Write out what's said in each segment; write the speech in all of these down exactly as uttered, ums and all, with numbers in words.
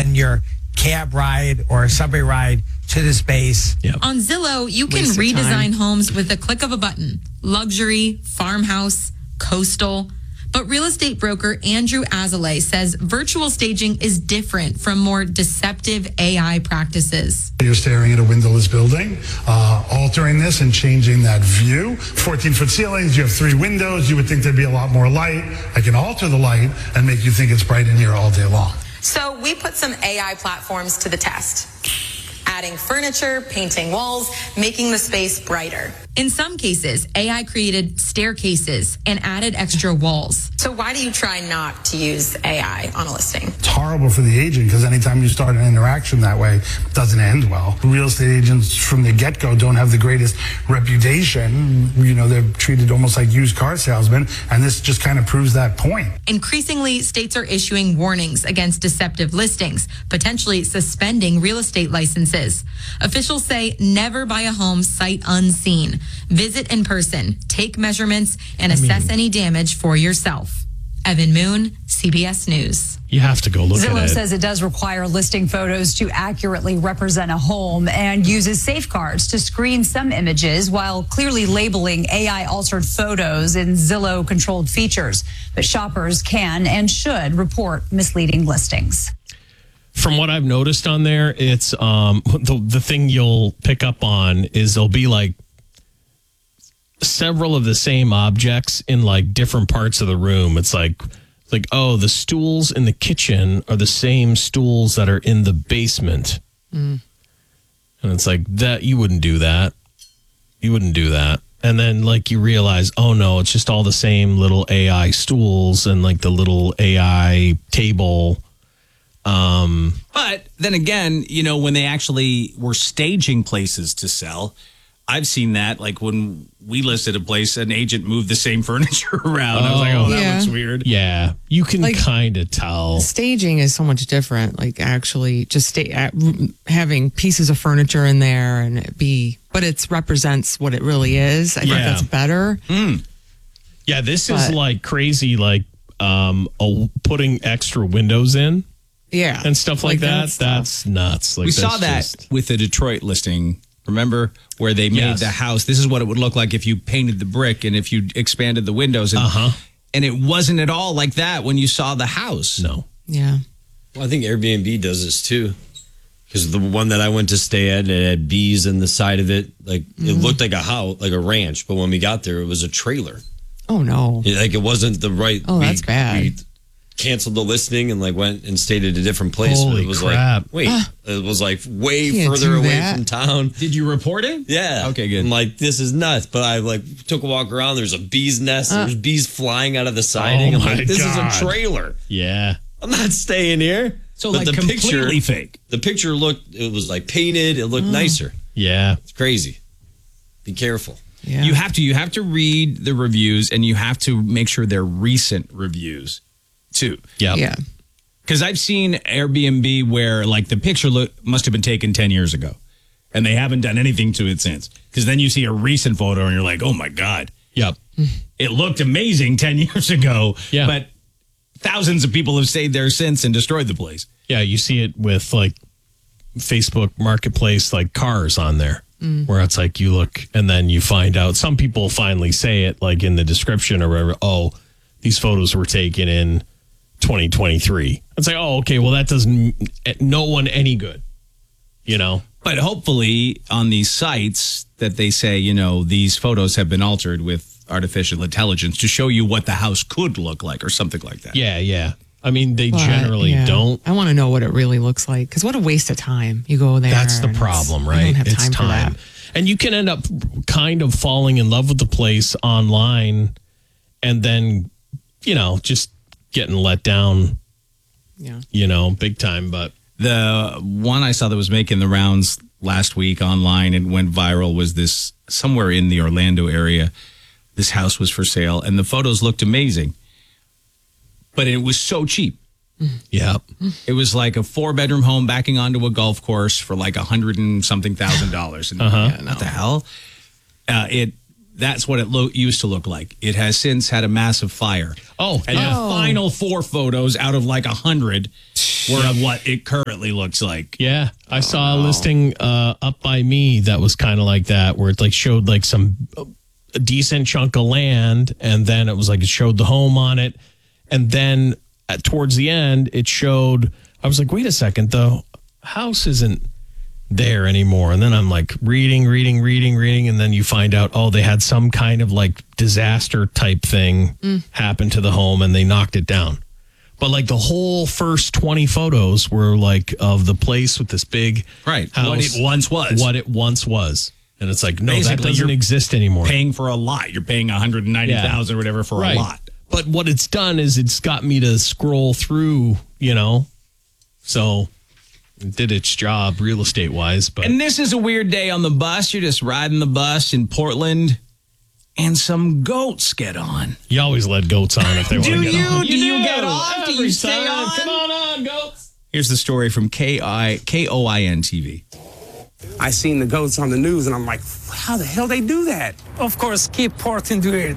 than your cab ride or subway ride to the space. Yep. On Zillow, you can Waste of redesign time. homes with a click of a button. Luxury, farmhouse, coastal. But real estate broker Andrew Azalea says virtual staging is different from more deceptive A I practices. You're staring at a windowless building, uh, altering this and changing that view. fourteen-foot ceilings, you have three windows. You would think there'd be a lot more light. I can alter the light and make you think it's bright in here all day long. So we put some A I platforms to the test, adding furniture, painting walls, making the space brighter. In some cases, A I created staircases and added extra walls. So why do you try not to use A I on a listing? It's horrible for the agent because anytime you start an interaction that way, it doesn't end well. Real estate agents from the get-go don't have the greatest reputation. You know, they're treated almost like used car salesmen, and this just kind of proves that point. Increasingly, states are issuing warnings against deceptive listings, potentially suspending real estate licenses. Officials say never buy a home sight unseen. Visit in person, take measurements, and assess any damage for yourself. Evan Moon, C B S News. You have to go look Zillow at it. says it does require listing photos to accurately represent a home and uses safeguards to screen some images while clearly labeling A I-altered photos in Zillow-controlled features. But shoppers can and should report misleading listings. From what I've noticed on there, it's um the the thing you'll pick up on is there'll be like several of the same objects in like different parts of the room. It's like it's like oh, the stools in the kitchen are the same stools that are in the basement. Mm. And it's like that you wouldn't do that. You wouldn't do that. And then like you realize, oh no, it's just all the same little A I stools and like the little A I table. Um, but then again, you know, when they actually were staging places to sell, I've seen that. Like when we listed a place, an agent moved the same furniture around. Oh, I was like, oh, that yeah. looks weird. Yeah, you can Like- kind of tell. Staging is so much different. Like actually just stay, uh, having pieces of furniture in there and it be, but it represents what it really is. I think Yeah. that's better. Mm. Yeah, this But- is like crazy, like um, a, putting extra windows in Yeah. and stuff like, that. stuff. That's nuts. Like we saw that's that just- with the Detroit listing. Remember where they made Yes. the house? This is what it would look like if you painted the brick and if you expanded the windows. And, Uh-huh. and it wasn't at all like that when you saw the house. No. Yeah. Well, I think Airbnb does this too. Because the one that I went to stay at, it had bees in the side of it. Like it looked like a house, like a ranch. But when we got there, it was a trailer. Oh no. It- like it wasn't the right. Oh, we- that's bad. We canceled the listing and like went and stayed at a different place. Holy it was crap. like, wait, it was like way Can't further do away that. from town. Did you report it? Yeah. Okay, good. I'm like, this is nuts. But I like took a walk around. There's a bee's nest. There's bees flying out of the siding. Oh, I'm my like, this God. is a trailer. Yeah. I'm not staying here. So But like the completely picture, fake. The picture looked, it was like painted. It looked nicer. Yeah. It's crazy. Be careful. Yeah. You have to you have to read the reviews and you have to make sure they're recent reviews too. Yep. Yeah. Because I've seen Airbnb where like the picture look must have been taken ten years ago and they haven't done anything to it since. Because then you see a recent photo and you're like, oh my God, Yep. it looked amazing ten years ago. Yeah. But thousands of people have stayed there since and destroyed the place. Yeah, you see it with like Facebook Marketplace, like cars on there, where it's like you look and then you find out. Some people finally say it like in the description or whatever. Oh, these photos were taken in twenty twenty-three. It's like, oh, okay, well, that doesn't no one any good, you know? But hopefully on these sites that they say, you know, these photos have been altered with artificial intelligence to show you what the house could look like or something like that. Yeah, yeah. I mean, they But, generally yeah. don't. I want to know what it really looks like because what a waste of time. You go there. That's the and it's- problem, I right? don't have It's time, for time. that. And you can end up kind of falling in love with the place online and then, you know, just getting let down, Yeah. you know, big time. But The one I saw that was making the rounds last week online and went viral was this somewhere in the Orlando area. This house was for sale and the photos looked amazing, but it was so cheap. yeah, It was like a four bedroom home backing onto a golf course for like a hundred and something thousand dollars. And Uh-huh. yeah, what the hell? Uh, it that's what it lo- used to look like. It has since had a massive fire. Oh, and yeah. the final four photos out of like a hundred were what it currently looks like. Yeah, I saw a listing uh, up by me that was kind of like that, where it like showed like some a decent chunk of land, and then it was like it showed the home on it, and then at, towards the end it showed. I was like, wait a second, the house isn't there anymore. And then I'm like reading, reading, reading, reading, and then you find out, oh, they had some kind of like disaster type thing mm. happen to the home, and they knocked it down. But like the whole first twenty photos were like of the place with this big right house, what it once was, what it once was, and it's like no, basically, that doesn't exist anymore. Paying for a lot, you're paying one hundred ninety thousand yeah. or whatever for right. a lot. But what it's done is it's got me to scroll through, you know, so it did its job real estate wise. But and this is a weird day on the bus. You're just riding the bus in Portland. And some goats get on. You always let goats on if they want to get you? on. Do you? Do you get off? Every Do you stay time. on? Come on on, goats. Here's the story from K I K O I N T V. I seen the goats on the news, and I'm like, how the hell they do that? Of course, keep Portland do it.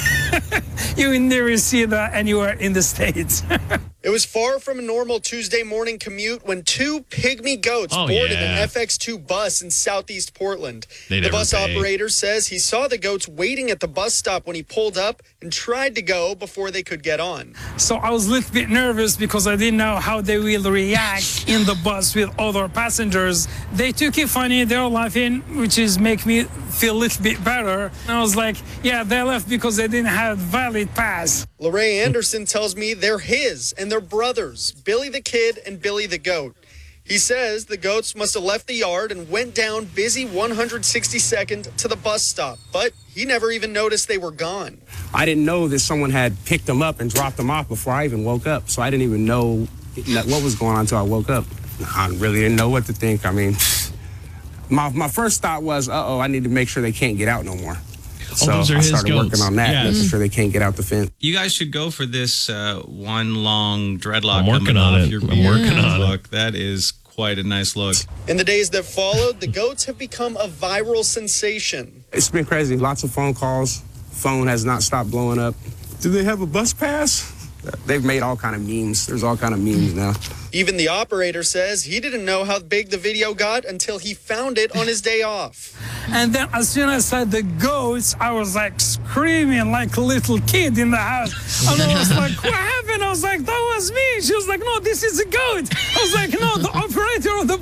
You will never see that anywhere in the States. It was far from a normal Tuesday morning commute when two pygmy goats oh, boarded yeah. an F X two bus in southeast Portland. They the bus pay. operator says he saw the goats waiting at the bus stop when he pulled up and tried to go before they could get on. So I was a little bit nervous because I didn't know how they will react in the bus with other passengers. They took it funny, they were laughing, which is make me feel a little bit better. And I was like, yeah, they left because they didn't have valid pass. LaRae Anderson tells me they're his and their brothers, Billy the Kid and Billy the Goat. He says the goats must have left the yard and went down busy one hundred sixty-second to the bus stop, but he never even noticed they were gone. I didn't know that someone had picked them up and dropped them off before I even woke up, so I didn't even know what was going on until I woke up. I really didn't know what to think. I mean, my, my first thought was, uh-oh, I need to make sure they can't get out no more. So oh, those are I his started goats. working on that, yeah. making sure they can't get out the fence. You guys should go for this uh, one long dreadlock. I'm working coming on off it. Your I'm yeah. working on look. it. That is quite a nice look. In the days that followed, the goats have become a viral sensation. It's been crazy. Lots of phone calls. Phone has not stopped blowing up. Do they have a bus pass? They've made all kind of memes. There's all kind of memes now. Even the operator says he didn't know how big the video got until he found it on his day off. And then as soon as I saw the goats, I was like screaming like a little kid in the house. And I was like, what happened? I was like, that was me. She was like, no, this is a goat. I was like, no, the operator of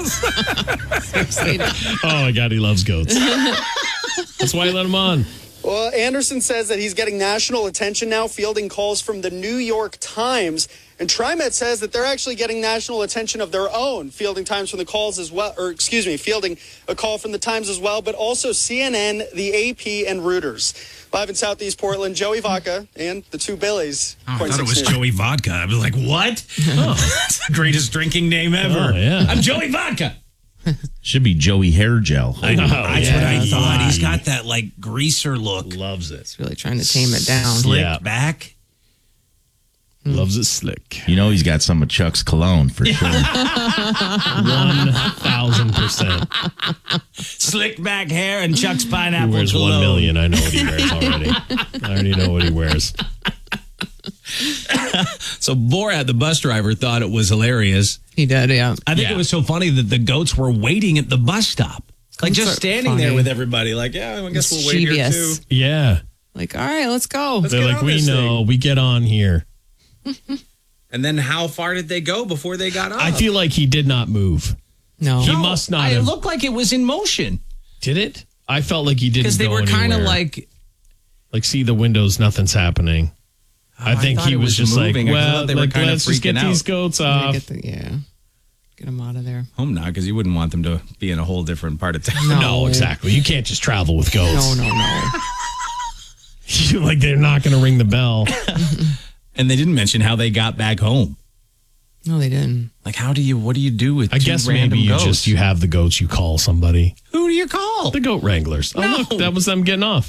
the bus. Oh my God, he loves goats. That's why he let him on. Well, Anderson says that he's getting national attention now, fielding calls from the New York Times. And TriMet says that they're actually getting national attention of their own, fielding times from the calls as well, or excuse me, fielding a call from the Times as well, but also C N N, the A P, and Reuters. Live in Southeast Portland, Joey Vodka and the two Billies. Oh, I thought it was News. Joey Vodka. I was like, what? Oh, that's the greatest drinking name ever. Oh, yeah. I'm Joey Vodka. Should be Joey Hair Gel. I know. Oh, that's yeah, what I thought. right. He's got that like greaser look. Loves it. It's really trying to tame it down. Slick Yeah. back. Loves it slick. You know he's got some of Chuck's cologne for sure. One thousand percent. Slick back hair and Chuck's pineapple. He wears cologne. one million. I know what he wears already. I already know what he wears. So Borat, the bus driver, thought it was hilarious. He did, yeah. I think Yeah. it was so funny that the goats were waiting at the bus stop. Like Goats just are standing funny. there with everybody. Like, yeah, I guess we'll wait here Mischievous. too. Yeah. Like, all right, let's go. Let's They're get like, on we this know, thing." we get on here. And then how far did they go before they got off? I feel like he did not move. No. He No, must not I- have. It looked like it was in motion. Did it? I felt like he didn't Because they go were kind of anywhere. like, like, see the windows, nothing's happening. I I think thought he it was, was just moving. I like, thought well, they were like, kind of let's just get freaking these out. goats Yeah, off. get, the, yeah. get them out of there. home now, because you wouldn't want them to be in a whole different part of town. No. No, exactly. You can't just travel with goats. No, no, no. You like they're not going to ring the bell. And they didn't mention how they got back home. No, they didn't. Like, how do you, what do you do with I two guess random maybe you goats? just you have the goats. You call somebody. Who do you call? The goat wranglers. Oh, No. look, that was them getting off.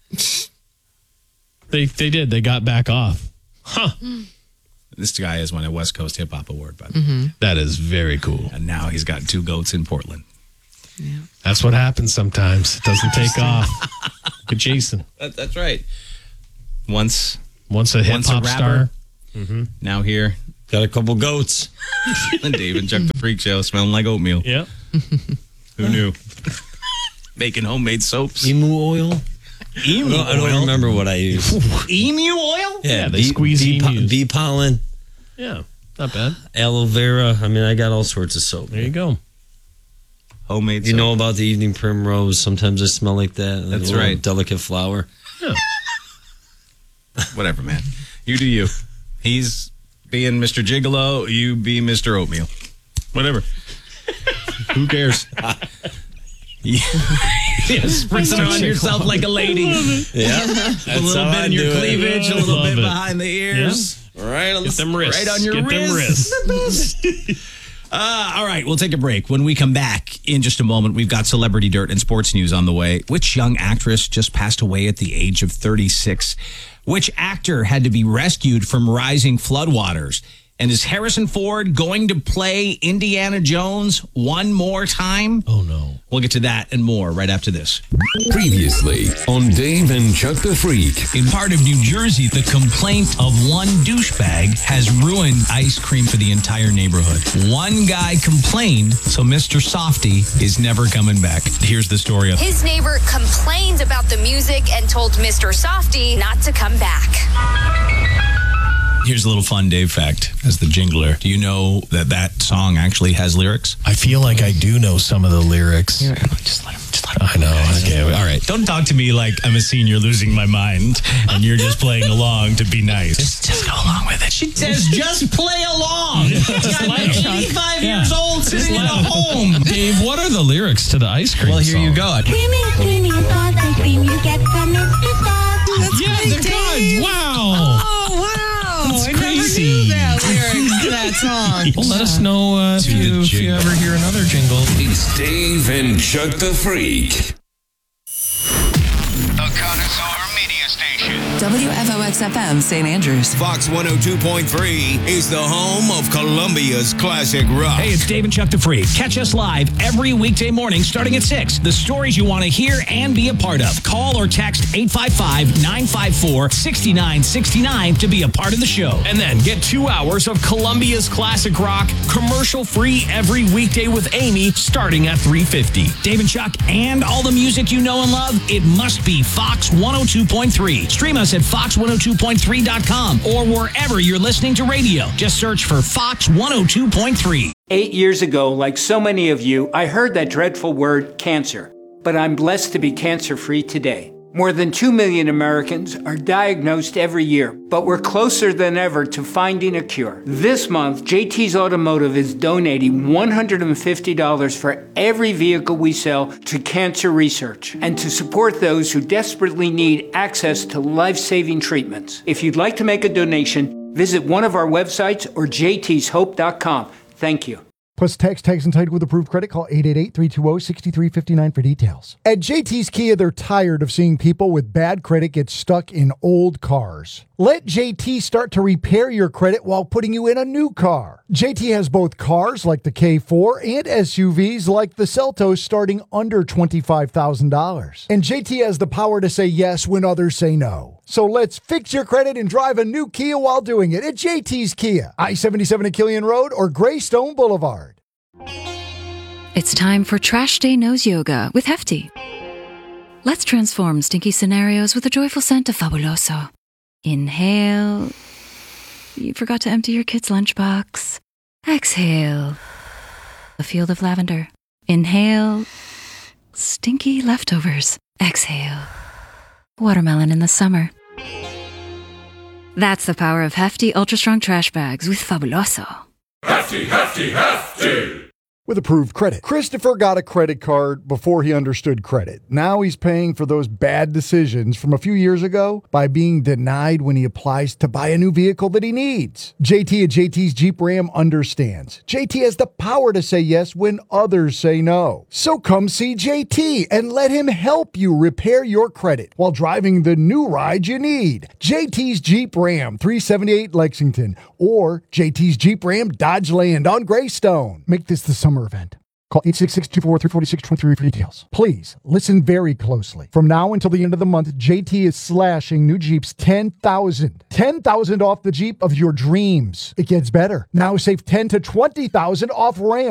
They they did. They got back off. Huh. This guy has won a West Coast Hip Hop Award, by the way. Mm-hmm. That is very cool. And now he's got two goats in Portland. That's what happens sometimes. It doesn't take off. Look at Jason. That, that's right. Once, Once a hip Once a hop rapper. star. now here. Got a couple goats. And Dave and Chuck the Freak Show smelling like oatmeal. Yep. Who knew? Making homemade soaps. Emu oil? Emu I don't, I don't oil? remember what I use. Emu oil? Yeah, they bee, squeeze bee, po- emus. bee pollen, Yeah, not bad. aloe vera. I mean, I got all sorts of soap. There you go. Homemade You soap. know about the evening primrose? Sometimes I smell like that. Like That's a little right. Delicate flower. Yeah. Whatever, man. You do you. He's being Mister Gigolo. You be Mister Oatmeal. Whatever. Who cares? Yeah. Spritzing on yourself like a lady. Yeah. a That's little how bit I in your do it. cleavage, a little Love bit it. behind the ears. Right on Get the them wrists. Right on your Get them wrists. wrists. Uh, all right, we'll take a break. When we come back in just a moment, we've got celebrity dirt and sports news on the way. Which young actress just passed away at the age of thirty-six? Which actor had to be rescued from rising floodwaters? And is Harrison Ford going to play Indiana Jones one more time? Oh, no. We'll get to that and more right after this. Previously on Dave and Chuck the Freak. In part of New Jersey, the complaint of one douchebag has ruined ice cream for the entire neighborhood. One guy complained, so Mister Softy is never coming back. Here's the story of His neighbor complained about the music and told Mister Softy not to come back. Here's a little fun Dave fact as the jingler. Do you know that that song actually has lyrics? I feel like I do know some of the lyrics. Just let him, just let him. I know. Okay, all right. Don't talk to me like I'm a senior losing my mind and you're just playing along to be nice. Just, just go along with it. She says, just play along. I'm eighty-five Yeah. years old sitting in a let him. home. Dave, what are the lyrics to the ice cream Well, here song? you go. Creamy, creamy, sauce and cream you get from Mister Sauce. Yeah, they're good. Wow. Oh, wow. That's I crazy. never knew that lyric to that song. Well, let us know uh, if, To the you, if you jingle. ever hear another jingle. It's Dave and Chuck the Freak. The Connoisseur Media Station. W F O X F M, Saint Andrews. Fox one oh two point three is the home of Columbia's classic rock. Hey, it's Dave and Chuck the Freak. Catch us live every weekday morning starting at six. The stories you want to hear and be a part of. Call or text eight five five, nine five four, six nine six nine to be a part of the show. And then get two hours of Columbia's classic rock, commercial-free every weekday with Amy, starting at three fifty. Dave and Chuck and all the music you know and love, it must be Fox one oh two point three. Stream us at fox one oh two point three dot com or wherever you're listening to radio. Just search for Fox one oh two point three. Eight years ago, like so many of you, I heard that dreadful word cancer. But I'm blessed to be cancer-free today. More than two million Americans are diagnosed every year, but we're closer than ever to finding a cure. This month, J T's Automotive is donating one hundred fifty dollars for every vehicle we sell to cancer research and to support those who desperately need access to life-saving treatments. If you'd like to make a donation, visit one of our websites or j t's hope dot com. Thank you. Plus text tags and title with approved credit. Call eight eight eight, three two zero, six three five nine for details. At J T's Kia, they're tired of seeing people with bad credit get stuck in old cars. Let J T start to repair your credit while putting you in a new car. J T has both cars like the K four and S U Vs like the Seltos starting under twenty-five thousand dollars. And J T has the power to say yes when others say no. So let's fix your credit and drive a new Kia while doing it at J T's Kia, I seventy-seven at Killian Road or Greystone Boulevard. It's time for Trash Day Nose Yoga with Hefty. Let's transform stinky scenarios with a joyful scent of Fabuloso. Inhale. You forgot to empty your kid's lunchbox. Exhale. A field of lavender. Inhale. Stinky leftovers. Exhale. Watermelon in the summer. That's the power of Hefty Ultra Strong Trash Bags with Fabuloso. Hefty, hefty, hefty. With approved credit. Christopher got a credit card before he understood credit. Now he's paying for those bad decisions from a few years ago by being denied when he applies to buy a new vehicle that he needs. J T at J T's Jeep Ram understands. J T has the power to say yes when others say no. So come see J T and let him help you repair your credit while driving the new ride you need. J T's Jeep Ram, three seventy-eight Lexington, or J T's Jeep Ram Dodge Land on Greystone. Make this the summer event. Call eight six six, two four three, four six two three for details. Please listen very closely. From now until the end of the month, J T is slashing new Jeeps ten thousand. ten thousand off the Jeep of your dreams. It gets better. Now save ten to twenty thousand off Ram.